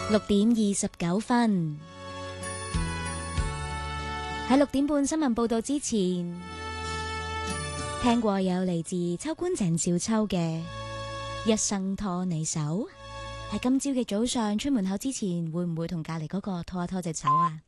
6:29，喺6點半新聞報道之前，聽過有嚟自秋官鄭少秋嘅一生拖你手。喺今朝嘅早上出門口之前，會唔會同隔籬嗰個拖一拖隻手啊？